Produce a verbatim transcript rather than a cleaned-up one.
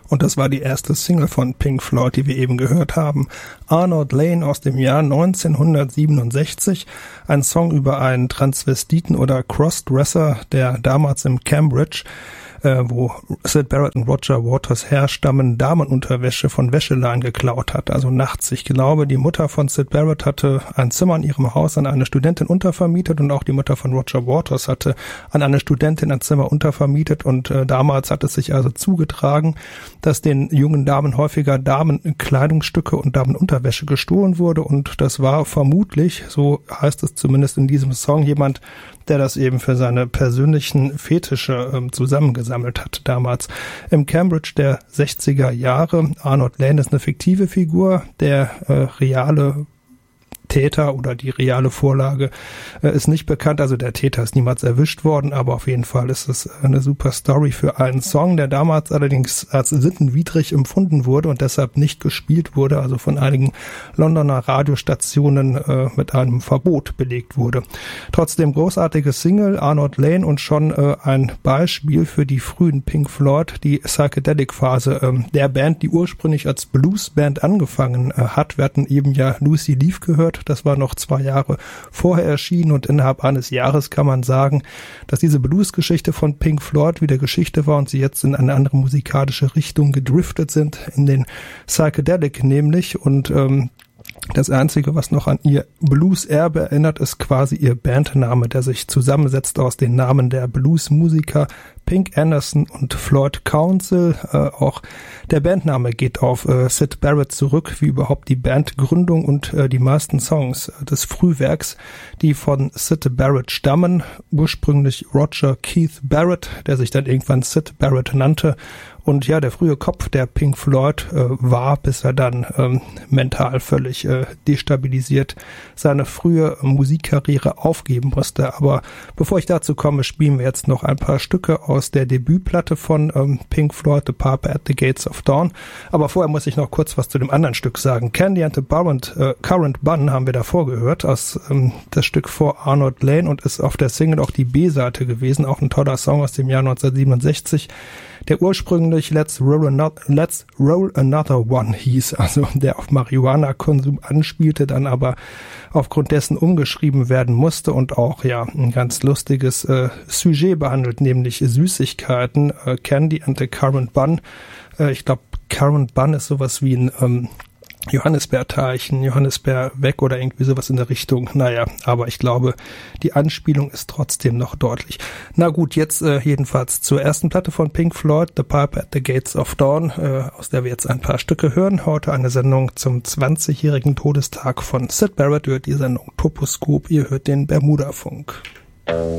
Und das war die erste Single von Pink Floyd, die wir eben gehört haben. Arnold Lane aus dem Jahr neunzehnhundertsiebenundsechzig. Ein Song über einen Transvestiten oder Crossdresser, der damals im Cambridge, äh, wo Syd Barrett und Roger Waters herstammen, Damenunterwäsche von Wäscheleinen geklaut hat. Also nachts. Ich glaube, die Mutter von Syd Barrett hatte ein Zimmer in ihrem Haus an eine Studentin untervermietet und auch die Mutter von Roger Waters hatte an eine Studentin ein Zimmer untervermietet und äh, damals hat es sich also zugetragen, dass den jungen Damen häufiger Damenkleidungsstücke und Damenunterwäsche gestohlen wurde und das war vermutlich, so heißt es zumindest in diesem Song, jemand, der das eben für seine persönlichen Fetische ähm, zusammengesammelt hat damals. Im Cambridge der sechziger Jahre, Arnold Lane ist eine fiktive Figur, der äh, reale Täter oder die reale Vorlage äh, ist nicht bekannt, also der Täter ist niemals erwischt worden, aber auf jeden Fall ist es eine super Story für einen Song, der damals allerdings als sittenwidrig empfunden wurde und deshalb nicht gespielt wurde, also von einigen Londoner Radiostationen äh, mit einem Verbot belegt wurde. Trotzdem großartige Single, Arnold Lane und schon äh, ein Beispiel für die frühen Pink Floyd, die Psychedelic-Phase äh, der Band, die ursprünglich als Bluesband angefangen äh, hat. Wir hatten eben ja Lucy Leaf gehört. Das war noch zwei Jahre vorher erschienen und innerhalb eines Jahres kann man sagen, dass diese Blues-Geschichte von Pink Floyd wieder Geschichte war und sie jetzt in eine andere musikalische Richtung gedriftet sind, in den Psychedelic nämlich und ähm, das Einzige, was noch an ihr Blues-Erbe erinnert, ist quasi ihr Bandname, der sich zusammensetzt aus den Namen der Blues-Musiker Pink Anderson und Floyd Council. Äh, auch der Bandname geht auf äh, Syd Barrett zurück, wie überhaupt die Bandgründung und äh, die meisten Songs äh, des Frühwerks, die von Syd Barrett stammen. Ursprünglich Roger Keith Barrett, der sich dann irgendwann Syd Barrett nannte. Und ja, der frühe Kopf der Pink Floyd äh, war, bis er dann ähm, mental völlig äh, destabilisiert seine frühe Musikkarriere aufgeben musste. Aber bevor ich dazu komme, spielen wir jetzt noch ein paar Stücke aus der Debütplatte von ähm, Pink Floyd, The Piper at the Gates of Dawn. Aber vorher muss ich noch kurz was zu dem anderen Stück sagen. Candy and the Current, äh, Current Bun haben wir davor gehört, aus ähm, das Stück vor Arnold Lane und ist auf der Single auch die B-Seite gewesen. Auch ein toller Song aus dem Jahr neunzehnhundertsiebenundsechzig. Der ursprünglich Let's Roll Another, Let's Roll Another One hieß, also der auf Marihuana-Konsum anspielte, dann aber aufgrund dessen umgeschrieben werden musste und auch ja ein ganz lustiges äh, Sujet behandelt, nämlich Süßigkeiten, äh, Candy and the Currant Bun. Äh, ich glaube, Currant Bun ist sowas wie ein ähm, Johannisbeerteilchen, Johannisbeer weg oder irgendwie sowas in der Richtung. Naja, aber ich glaube, die Anspielung ist trotzdem noch deutlich. Na gut, jetzt äh, jedenfalls zur ersten Platte von Pink Floyd, The Piper at the Gates of Dawn, äh, aus der wir jetzt ein paar Stücke hören. Heute eine Sendung zum zwanzigjährigen Todestag von Syd Barrett. Ihr hört die Sendung Toposkop, ihr hört den Bermuda-Funk.